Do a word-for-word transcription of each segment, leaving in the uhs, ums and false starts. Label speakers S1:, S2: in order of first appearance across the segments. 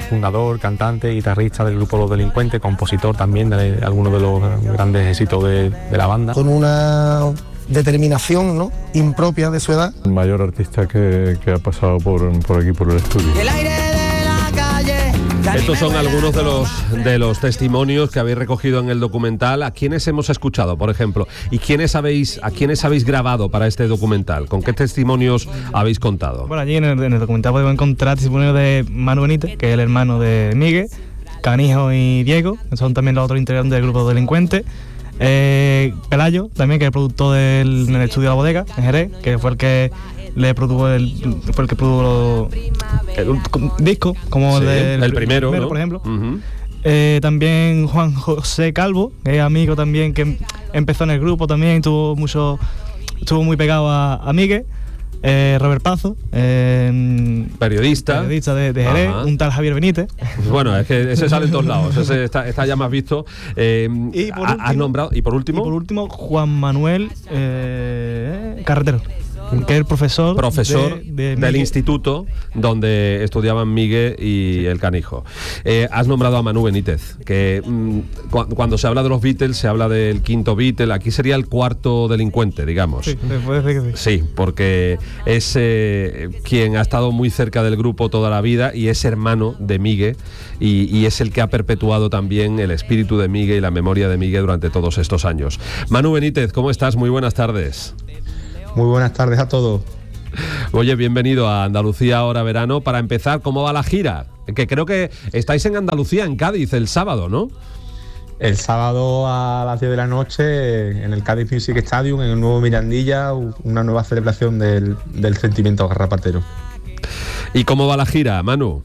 S1: fundador, cantante, guitarrista del grupo Los Delincuentes, compositor también de algunos de los grandes éxitos de, de la banda.
S2: Con una determinación, ¿no?, impropia de su edad.
S3: El mayor artista que, que ha pasado por, por aquí, por el estudio.
S4: El aire de la calle.
S5: Estos son algunos de los de los testimonios que habéis recogido en el documental. ¿A quiénes hemos escuchado, por ejemplo? ¿Y quiénes habéis, a quiénes habéis grabado para este documental? ¿Con qué testimonios habéis contado?
S6: Bueno, allí en el, en el documental podemos encontrar testimonios de Manu Benítez, que es el hermano de Miguel, Canijo y Diego, que son también los otros integrantes del grupo Delincuentes. Eh, Pelayo, también, que es el productor del, del estudio La Bodega, en Jerez, que fue el que le produjo el, fue el que produjo el, el disco, como
S5: sí,
S6: el, del,
S5: el primero,
S6: primero,
S5: ¿no?
S6: por ejemplo.
S5: Uh-huh.
S6: Eh, también Juan José Calvo, que es amigo también, que empezó en el grupo también, tuvo mucho, estuvo muy pegado a, a Miguel. Eh, Robert Pazo, eh,
S5: periodista,
S6: periodista de, de Jerez, Ajá. un tal Javier Benítez.
S5: Bueno, es que ese sale en todos lados, ese está, está ya más visto. Eh,
S6: y por último,
S5: has nombrado, y por último,
S6: y por último Juan Manuel eh, Carretero, que es el profesor,
S5: profesor
S6: de, de
S5: del instituto donde estudiaban Miguel y el Canijo. Eh, has nombrado a Manu Benítez, que mmm, cu- cuando se habla de los Beatles se habla del quinto Beatle, aquí sería el cuarto delincuente, digamos.
S6: Sí, puede ser que sí.
S5: Sí, porque es eh, quien ha estado muy cerca del grupo toda la vida y es hermano de Miguel y, y es el que ha perpetuado también el espíritu de Miguel y la memoria de Miguel durante todos estos años. Manu Benítez, ¿cómo estás? Muy buenas tardes.
S7: Muy buenas tardes a todos.
S5: Oye, bienvenido a Andalucía Ahora Verano. Para empezar, ¿cómo va la gira? Que creo que estáis en Andalucía, en Cádiz, el sábado, ¿no?
S7: El sábado a las diez de la noche en el Cádiz Music Stadium, en el nuevo Mirandilla, una nueva celebración del, del sentimiento garrapatero.
S5: ¿Y cómo va la gira, Manu?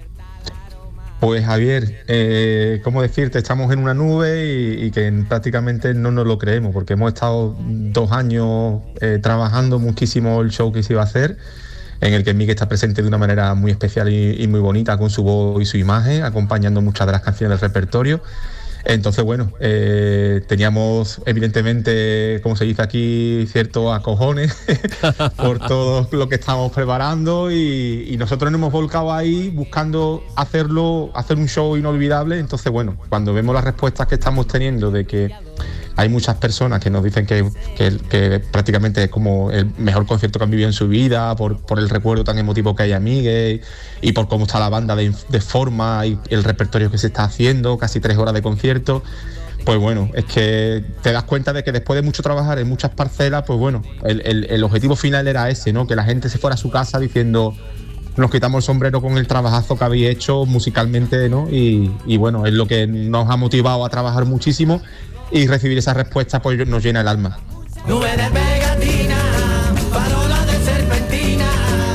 S7: Pues Javier, eh, ¿cómo decirte? Estamos en una nube y, y que prácticamente no nos lo creemos, porque hemos estado dos años eh, trabajando muchísimo el show que se iba a hacer, en el que Miguel está presente de una manera muy especial y, y muy bonita, con su voz y su imagen, acompañando muchas de las canciones del repertorio. Entonces, bueno, eh, teníamos evidentemente, como se dice aquí, ciertos acojones por todo lo que estábamos preparando y, y nosotros nos hemos volcado ahí buscando hacerlo, hacer un show inolvidable. Entonces, bueno, cuando vemos las respuestas que estamos teniendo de que hay muchas personas que nos dicen que, que, que prácticamente es como el mejor concierto que han vivido en su vida, por, por el recuerdo tan emotivo que hay a Miguel y por cómo está la banda de, de forma y el repertorio que se está haciendo, casi tres horas de concierto. Pues bueno, es que te das cuenta de que después de mucho trabajar en muchas parcelas, pues bueno, el, el, el objetivo final era ese, ¿no? Que la gente se fuera a su casa diciendo: nos quitamos el sombrero con el trabajazo que habéis hecho musicalmente, ¿no? Y, y bueno, es lo que nos ha motivado a trabajar muchísimo. Y recibir esa respuesta pues nos llena el alma.
S4: Nube de pegatina, farola de serpentina,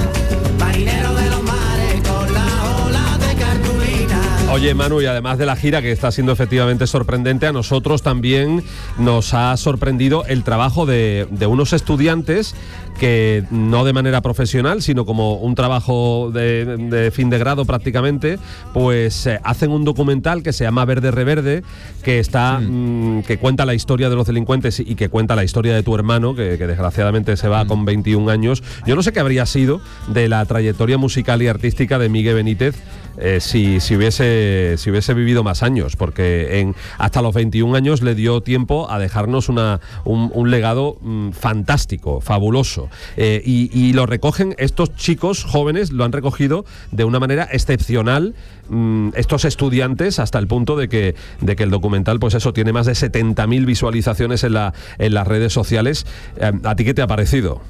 S4: marinero de los mares con la ola de cartulina.
S5: Oye, Manu, y además de la gira, que está siendo efectivamente sorprendente, a nosotros también nos ha sorprendido el trabajo de, de unos estudiantes que no de manera profesional, sino como un trabajo de, de fin de grado prácticamente, pues eh, hacen un documental que se llama Verde Reverde, que está sí. mmm, que cuenta la historia de los delincuentes y que cuenta la historia de tu hermano, que, que desgraciadamente se va mm. con veintiún años. Yo no sé qué habría sido de la trayectoria musical y artística de Miguel Benítez eh, si, si, hubiese, si hubiese vivido más años, porque en, hasta los veintiún años le dio tiempo a dejarnos una, un, un legado mmm, fantástico, fabuloso. Eh, y, y lo recogen estos chicos jóvenes, lo han recogido de una manera excepcional, mmm, estos estudiantes, hasta el punto de que, de que el documental, pues eso, tiene más de setenta mil visualizaciones en, la, en las redes sociales. Eh, ¿A ti qué te ha parecido?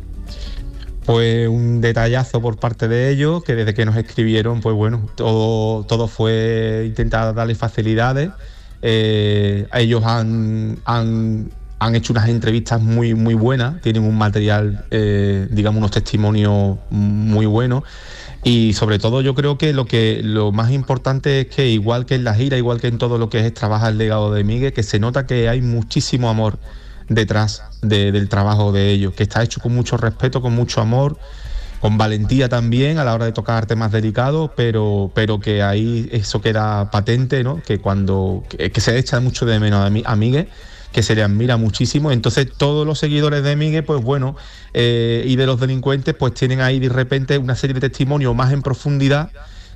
S7: Pues un detallazo por parte de ellos, que desde que nos escribieron, pues bueno, todo, todo fue intentar darles facilidades. Eh, ellos han... han Han hecho unas entrevistas muy muy buenas, tienen un material, eh, digamos, unos testimonios muy buenos y sobre todo yo creo que lo que lo más importante es que igual que en la gira, igual que en todo lo que es trabajar el legado de Miguel, que se nota que hay muchísimo amor detrás de, del trabajo de ellos, que está hecho con mucho respeto, con mucho amor, con valentía también a la hora de tocar temas delicados, pero, pero que ahí eso queda patente, ¿no? Que cuando que, que se echa mucho de menos a, a Miguel, que se le admira muchísimo. Entonces todos los seguidores de Miguel, pues bueno, eh, y de los delincuentes, pues tienen ahí de repente una serie de testimonios más en profundidad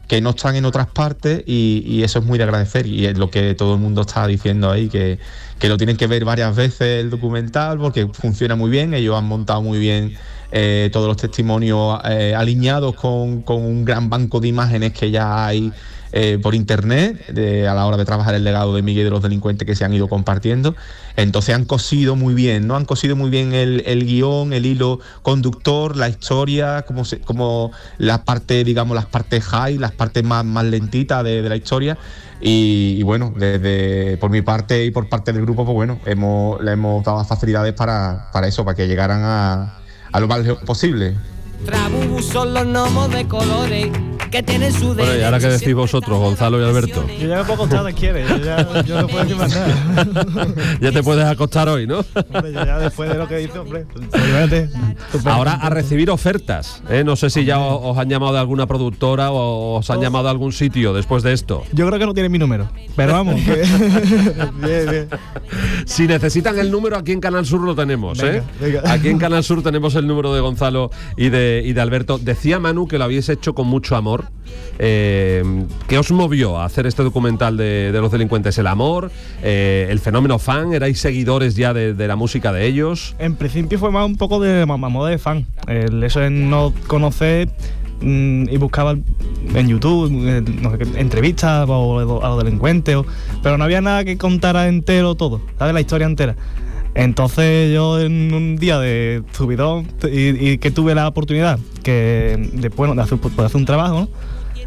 S7: que no están en otras partes y, y eso es muy de agradecer y es lo que todo el mundo está diciendo ahí, que, que lo tienen que ver varias veces el documental porque funciona muy bien, ellos han montado muy bien eh, todos los testimonios eh, alineados con, con un gran banco de imágenes que ya hay eh, por internet de, a la hora de trabajar el legado de Miguel y de los delincuentes que se han ido compartiendo. Entonces han cosido muy bien, ¿no? Han cosido muy bien el, el guión, el hilo conductor, la historia, como, se, como la parte, digamos, las partes high, las partes más, más lentitas de, de la historia. Y, y bueno, desde por mi parte y por parte del grupo, pues bueno, hemos, le hemos dado facilidades para, para eso, para que llegaran a, a lo más lejos posible.
S4: Trabú son los gnomos de colores que tienen su
S5: Bueno, y ahora que decís vosotros, Gonzalo y Alberto.
S6: Yo ya me puedo acostar donde quiere, yo ya yo no puedo decir más nada.
S5: Ya te puedes acostar hoy, ¿no?
S6: Hombre, yo ya después de lo que dice, hombre, imagínate.
S5: Ahora a recibir ofertas, ¿eh? No sé si ya os, os han llamado de alguna productora o os han llamado de algún sitio después de esto.
S6: Yo creo que no tienen mi número, pero vamos, que... bien, bien.
S5: Si necesitan el número, aquí en Canal Sur lo tenemos, ¿eh?
S6: Venga, venga.
S5: Aquí en Canal Sur tenemos el número de Gonzalo y de, y de Alberto. Decía Manu que lo habéis hecho con mucho amor. Eh, ¿Qué os movió a hacer este documental de, de los delincuentes? ¿El amor? Eh, ¿El fenómeno fan? ¿Erais seguidores ya de, de la música de ellos?
S6: En principio fue más un poco de mamá de fan. El, eso es no conocer mmm, y buscaba en YouTube eh, no sé, entrevistas o, a los delincuentes, o, pero no había nada que contara entero todo, ¿sabes? La historia entera. Entonces yo en un día de subidón y, y que tuve la oportunidad que de, bueno, de, hacer, de hacer un trabajo, ¿no?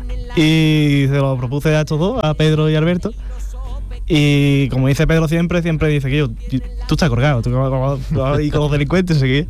S6: Y se lo propuse a estos dos, a Pedro y Alberto. Y como dice Pedro siempre, siempre dice que yo, tú estás colgado, tú vas y con los delincuentes, seguí.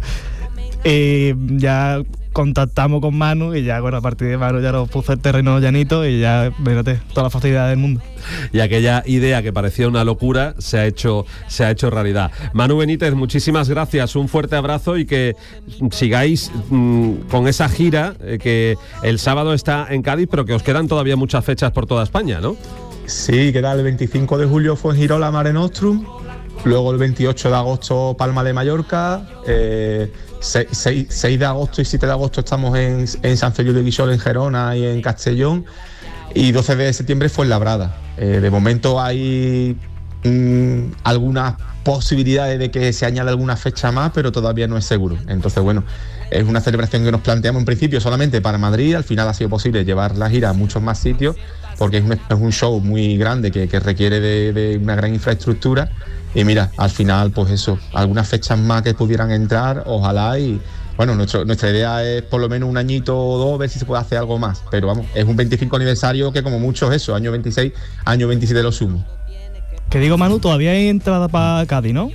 S6: Y ya contactamos con Manu y ya, bueno, a partir de Manu ya nos puso el terreno llanito y ya, mírate, toda la facilidad del mundo.
S5: Y aquella idea que parecía una locura se ha hecho, se ha hecho realidad. Manu Benítez, muchísimas gracias, un fuerte abrazo y que sigáis mmm, con esa gira eh, que el sábado está en Cádiz, pero que os quedan todavía muchas fechas por toda España, ¿no?
S7: Sí, queda el veinticinco de julio Fuengirola Mare Nostrum, luego el veintiocho de agosto Palma de Mallorca, eh, seis de agosto y siete de agosto estamos en, en San Feliu de Guíxols, en Gerona y en Castellón, y doce de septiembre Fuenlabrada. Eh, de momento hay mmm, algunas posibilidades de que se añada alguna fecha más, pero todavía no es seguro. Entonces, bueno, es una celebración que nos planteamos en principio solamente para Madrid. Al final ha sido posible llevar la gira a muchos más sitios, porque es un, es un show muy grande que, que requiere de, de una gran infraestructura. Y mira, al final, pues eso, algunas fechas más que pudieran entrar, ojalá. Y bueno, nuestro, nuestra idea es por lo menos un añito o dos, ver si se puede hacer algo más. Pero vamos, es un veinticinco aniversario que como mucho es eso, año veintiséis, año veintisiete lo sumo.
S6: Que digo, Manu, todavía hay entrada para Cádiz, ¿no?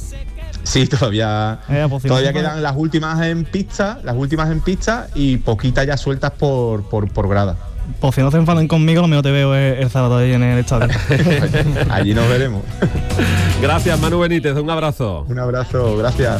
S7: Sí, todavía,
S6: eh, pues,
S7: todavía
S6: si no,
S7: quedan las últimas en pista, las últimas en pista y poquitas ya sueltas por, por, por grada.
S6: Pues si no se enfadan conmigo, lo mío te veo el, el sábado ahí en el estadio.
S7: Allí nos veremos.
S5: Gracias, Manu Benítez, un abrazo.
S7: Un abrazo, gracias.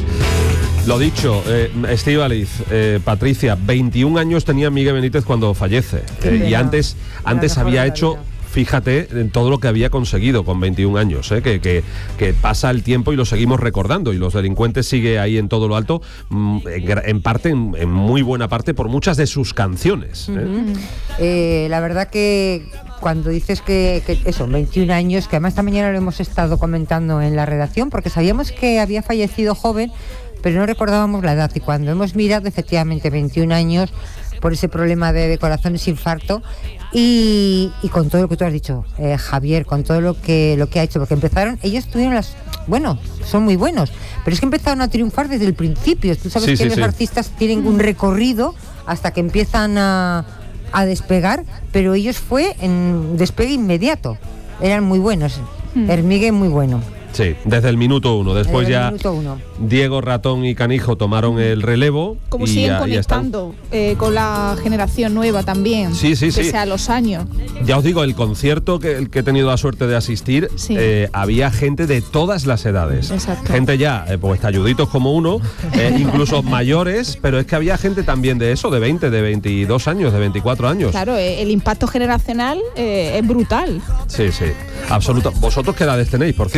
S5: Lo dicho, eh, Estíbaliz, eh, Patricia, veintiún años tenía Miguel Benítez cuando fallece. Eh, y antes, antes había hecho... Fíjate en todo lo que había conseguido con veintiún años, ¿eh? que, que, que pasa el tiempo y lo seguimos recordando, y los delincuentes sigue ahí en todo lo alto, en, en parte, en, en muy buena parte, por muchas de sus canciones. ¿eh?
S8: Uh-huh. Eh, la verdad que cuando dices que, que eso, veintiún años, que además esta mañana lo hemos estado comentando en la redacción, porque sabíamos que había fallecido joven, pero no recordábamos la edad, y cuando hemos mirado, efectivamente, veintiún años, por ese problema de, de corazón, ese infarto, y, y con todo lo que tú has dicho, eh, Javier, con todo lo que lo que ha hecho, porque empezaron, ellos tuvieron las, bueno, son muy buenos, pero es que empezaron a triunfar desde el principio. Tú sabes sí, que sí, los sí. artistas tienen un recorrido hasta que empiezan a, a despegar, pero ellos fue en despegue inmediato, eran muy buenos, mm. Hermigue muy bueno.
S5: Sí, desde el minuto uno. Después ya
S8: minuto uno.
S5: Diego, Ratón y Canijo tomaron el relevo.
S9: Como
S5: y
S9: siguen
S5: ya,
S9: conectando
S5: ya
S9: eh, con la generación nueva también.
S5: Sí, sí,
S9: pese
S5: sí.
S9: a los años.
S5: Ya os digo, el concierto que, el que he tenido la suerte de asistir, sí. eh, había gente de todas las edades.
S9: Exacto.
S5: Gente ya, eh, pues talluditos como uno, eh, incluso mayores, pero es que había gente también de eso, de veinte, de veintidós años, de veinticuatro años.
S9: Claro, eh, el impacto generacional eh, es brutal.
S5: Sí, sí, absoluto. ¿Vosotros qué edades tenéis, por cierto?
S9: Claro, eso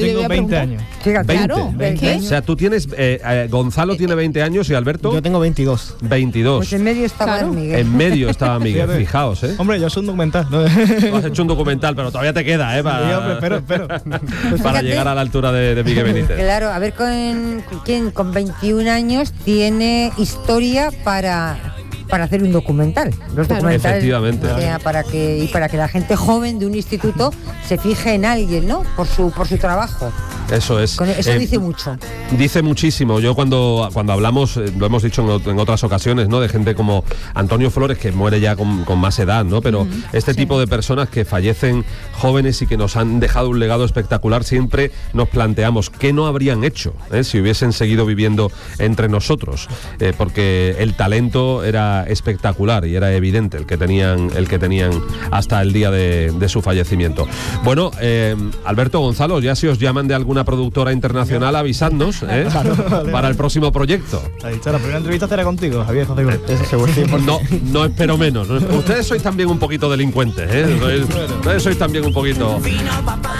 S9: le voy
S6: tengo
S9: a
S6: veinte
S9: preguntar.
S6: años.
S8: Fíjate.
S9: Claro,
S5: veinte.
S9: ¿es que?
S5: O sea, tú tienes. eh, eh, Gonzalo tiene veinte años y Alberto
S2: Yo tengo veintidós.
S5: veintidós.
S8: Pues en medio estaba
S9: Claro.
S8: Miguel.
S5: En medio estaba Miguel,
S6: Fíjate.
S5: fijaos, ¿eh?
S6: Hombre, yo soy un documental, ¿no?
S5: Tú has hecho un documental, pero todavía te queda, ¿eh? Para,
S6: Sí, hombre, espero, espero.
S8: Pues
S5: para
S8: fíjate.
S5: llegar a la altura de, de Miguel Benítez.
S8: Claro, a ver con quién con veintiún años tiene historia para para hacer un documental. Los
S9: Claro.
S8: documentales
S5: Efectivamente.
S8: o sea, para que y para que la gente joven de un instituto se fije en alguien, ¿no? Por su por su trabajo.
S5: Eso es.
S8: Con- Eso
S5: Eh,
S8: dice mucho.
S5: Dice muchísimo. Yo cuando, cuando hablamos, eh, lo hemos dicho en, ot- en otras ocasiones, ¿no? De gente como Antonio Flores, que muere ya con, con más edad, ¿no? Pero este tipo de personas que fallecen jóvenes y que nos han dejado un legado espectacular, siempre nos planteamos qué no habrían hecho, ¿eh? Si hubiesen seguido viviendo entre nosotros. Eh, porque el talento era espectacular y era evidente el que tenían, el que tenían hasta el día de, de su fallecimiento. Bueno, eh, Alberto, Gonzalo, ya si os llaman de alguna productora internacional, avisadnos, ¿eh? Para el próximo proyecto.
S6: Ha dicho, la primera entrevista será contigo, Javier José Gómez.
S2: Eso seguro. cien por ciento.
S5: No, no espero menos. Ustedes sois también un poquito delincuentes, ¿eh? Ustedes sois también un poquito...